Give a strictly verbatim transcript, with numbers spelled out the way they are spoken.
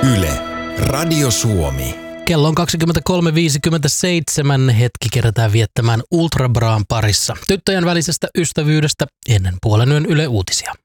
Yle, Radio Suomi. Kello on kaksikymmentäkolme viisikymmentäseitsemän. Hetki kerätään viettämään Ultra Braan parissa tyttöjen välisestä ystävyydestä ennen puolen yön Yle Uutisia.